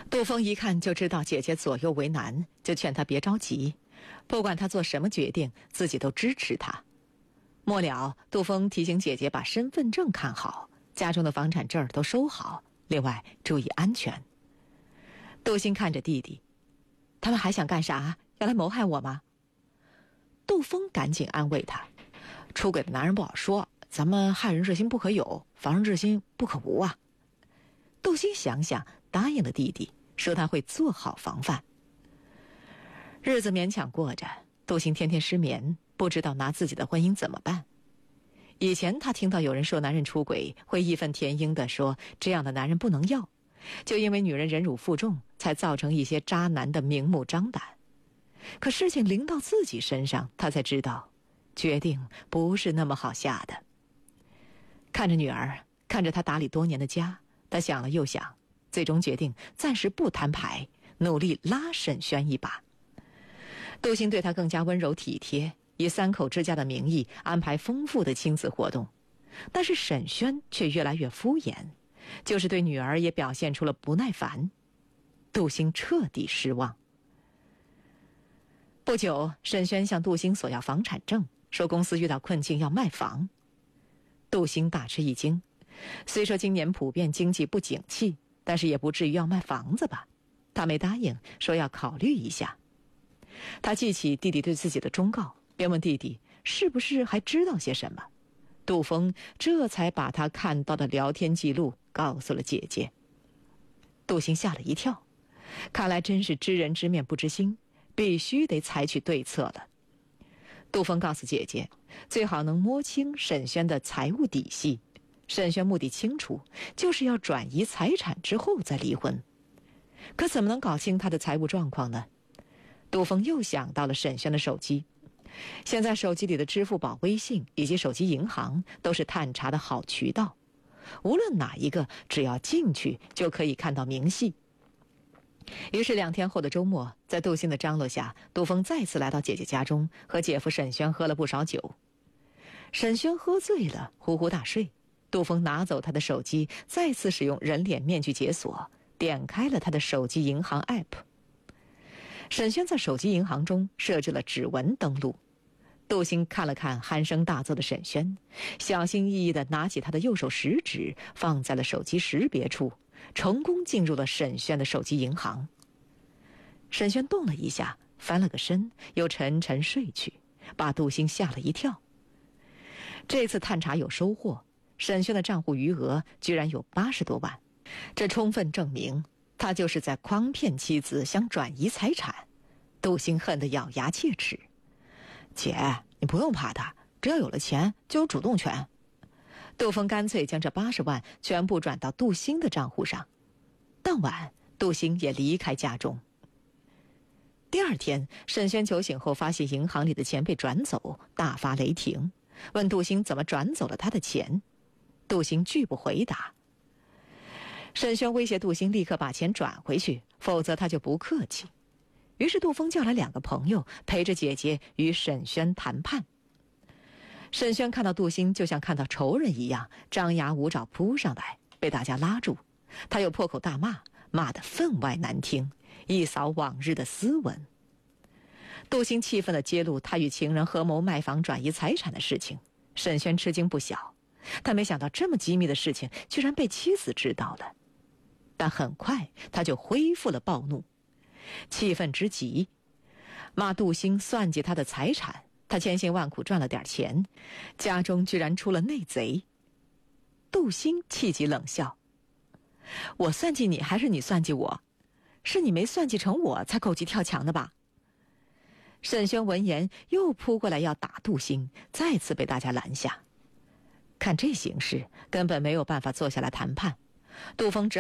杜峰一看就知道姐姐左右为难，就劝她别着急，不管她做什么决定，自己都支持她。末了，杜峰提醒姐姐把身份证看好，家中的房产证都收好，另外注意安全。杜兴看着弟弟，他们还想干啥？要来谋害我吗？杜峰赶紧安慰他，出轨的男人不好说，咱们害人之心不可有，防人之心不可无啊。杜兴想想，答应了弟弟，说他会做好防范。日子勉强过着，杜兴天天失眠，不知道拿自己的婚姻怎么办。以前他听到有人说男人出轨，会义愤填膺地说这样的男人不能要，就因为女人忍辱负重，才造成一些渣男的明目张胆。可事情临到自己身上，他才知道决定不是那么好下的。看着女儿，看着她打理多年的家，他想了又想，最终决定暂时不摊牌，努力拉沈轩一把。杜兴对他更加温柔体贴，以3口之家的名义安排丰富的亲子活动，但是沈轩却越来越敷衍，就是对女儿也表现出了不耐烦。杜兴彻底失望。不久，沈轩向杜兴索要房产证，说公司遇到困境要卖房。杜兴大吃一惊，虽说今年普遍经济不景气，但是也不至于要卖房子吧。他没答应，说要考虑一下。他记起弟弟对自己的忠告，便问弟弟是不是还知道些什么。杜峰这才把他看到的聊天记录告诉了姐姐。杜兴吓了一跳，看来真是知人知面不知心，必须得采取对策了。杜峰告诉姐姐，最好能摸清沈轩的财务底细。沈轩目的清楚，就是要转移财产之后再离婚。可怎么能搞清他的财务状况呢？杜峰又想到了沈轩的手机，现在手机里的支付宝、微信以及手机银行都是探查的好渠道，无论哪一个，只要进去就可以看到明细。于是2天后的周末，在杜兴的张罗下，杜峰再次来到姐姐家中，和姐夫沈轩喝了不少酒。沈轩喝醉了，呼呼大睡。杜峰拿走他的手机，再次使用人脸面具解锁，点开了他的手机银行 app。 沈轩在手机银行中设置了指纹登录。杜兴看了看鼾声大作的沈轩，小心翼翼地拿起他的右手食指，放在了手机识别处，成功进入了沈轩的手机银行。沈轩动了一下，翻了个身，又沉沉睡去，把杜兴吓了一跳。这次探查有收获，沈轩的账户余额居然有80多万，这充分证明他就是在诓骗妻子，想转移财产。杜兴恨得咬牙切齿，姐，你不用怕他，只要有了钱就有主动权。杜峰干脆将这80万全部转到杜兴的账户上。当晚，杜兴也离开家中。第2天，沈轩酒醒后发现银行里的钱被转走，大发雷霆，问杜兴怎么转走了他的钱。杜兴拒不回答。沈轩威胁杜兴立刻把钱转回去，否则他就不客气。于是杜峰叫来2个朋友，陪着姐姐与沈轩谈判。沈轩看到杜兴就像看到仇人一样，张牙舞爪扑上来，被大家拉住。他又破口大骂，骂得分外难听，一扫往日的斯文。杜兴气愤地揭露他与情人合谋卖房转移财产的事情。沈轩吃惊不小，他没想到这么机密的事情居然被妻子知道了。但很快他就恢复了暴怒，气愤之极，骂杜兴算计他的财产，他千辛万苦赚了点钱，家中居然出了内贼。杜兴气急冷笑，我算计你还是你算计我？是你没算计成我才狗急跳墙的吧？沈轩闻言又扑过来要打杜兴，再次被大家拦下。看这形势，根本没有办法坐下来谈判，杜峰只